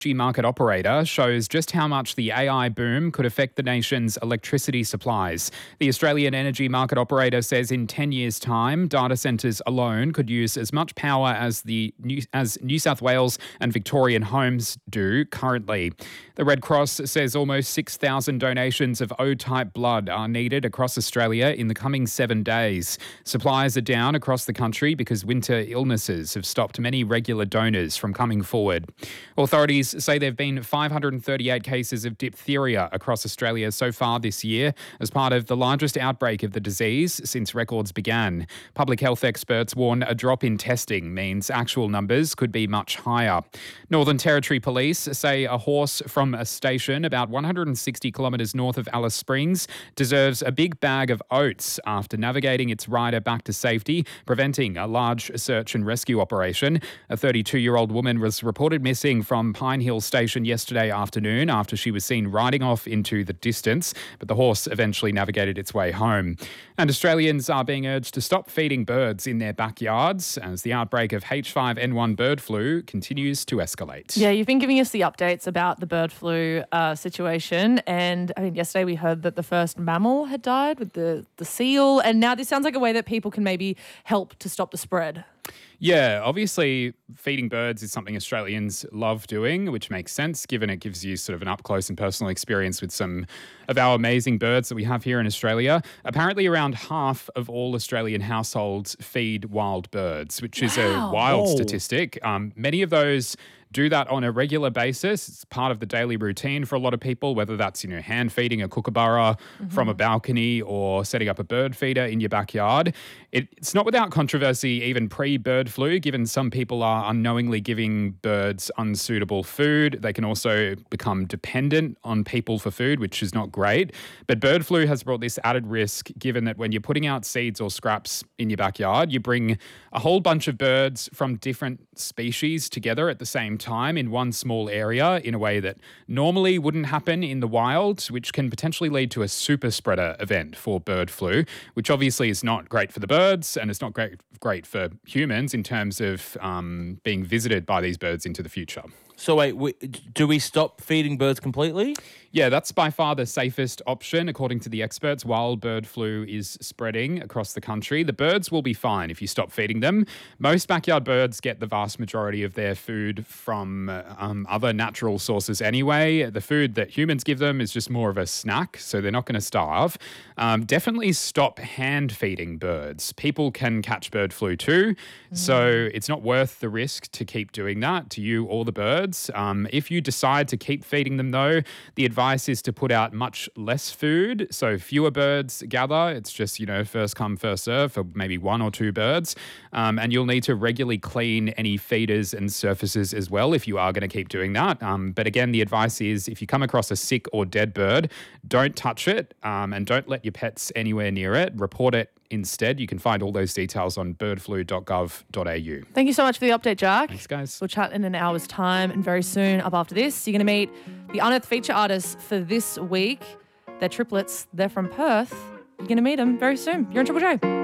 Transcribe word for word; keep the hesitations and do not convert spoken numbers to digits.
Energy market operator shows just how much the A I boom could affect the nation's electricity supplies. The Australian energy market operator says in ten years' time, data centres alone could use as much power as the New, as New South Wales and Victorian homes do currently. The Red Cross says almost six thousand donations of O-type blood are needed across Australia in the coming seven days. Supplies are down across the country because winter illnesses have stopped many regular donors from coming forward. Authorities say there have been five hundred thirty-eight cases of diphtheria across Australia so far this year as part of the largest outbreak of the disease since records began. Public health experts warn a drop in testing means actual numbers could be much higher. Northern Territory Police say a horse from a station about one hundred sixty kilometres north of Alice Springs deserves a big bag of oats after navigating its rider back to safety, preventing a large search and rescue operation. A thirty-two-year-old woman was reported missing from Pine Hill Station yesterday afternoon after she was seen riding off into the distance, but the horse eventually navigated its way home. And Australians are being urged to stop feeding birds in their backyards as the outbreak of H five N one bird flu continues to escalate. Yeah, you've been giving us the updates about the bird flu uh, situation, and I mean, yesterday we heard that the first mammal had died with the, the seal, and now this sounds like a way that people can maybe help to stop the spread. Yeah, obviously feeding birds is something Australians love doing, which makes sense given it gives you sort of an up-close and personal experience with some of our amazing birds that we have here in Australia. Apparently around half of all Australian households feed wild birds, which is Wow. a wild Whoa. statistic. Um, many of those do that on a regular basis. It's part of the daily routine for a lot of people, whether that's, you know, hand feeding a kookaburra mm-hmm. from a balcony or setting up a bird feeder in your backyard. It, it's not without controversy even pre-bird flu, given some people are unknowingly giving birds unsuitable food. They can also become dependent on people for food, which is not great. But bird flu has brought this added risk, given that when you're putting out seeds or scraps in your backyard, you bring a whole bunch of birds from different species together at the same time in one small area in a way that normally wouldn't happen in the wild, which can potentially lead to a super spreader event for bird flu, which obviously is not great for the birds and it's not great great for humans in terms of um, being visited by these birds into the future. So wait, we, do we stop feeding birds completely? Yeah, that's by far the safest option. According to the experts, wild bird flu is spreading across the country. The birds will be fine if you stop feeding them. Most backyard birds get the vast majority of their food from uh, um, other natural sources anyway. The food that humans give them is just more of a snack, so they're not going to starve. Um, definitely stop hand feeding birds. People can catch bird flu too, mm. so it's not worth the risk to keep doing that to you or the birds. Um, if you decide to keep feeding them though, the advice is to put out much less food, so fewer birds gather. It's just, you know, first come, first serve for maybe one or two birds. Um, and you'll need to regularly clean any feeders and surfaces as well if you are going to keep doing that. Um, but again, the advice is if you come across a sick or dead bird, don't touch it um, and don't let your pets anywhere near it. Report it instead. You can find all those details on bird flu dot gov dot a u. Thank you so much for the update, Jack. Thanks, guys. We'll chat in an hour's time, and very soon, up after this, you're going to meet the Unearthed feature artists for this week. They're triplets. They're from Perth. You're going to meet them very soon. You're on Triple J.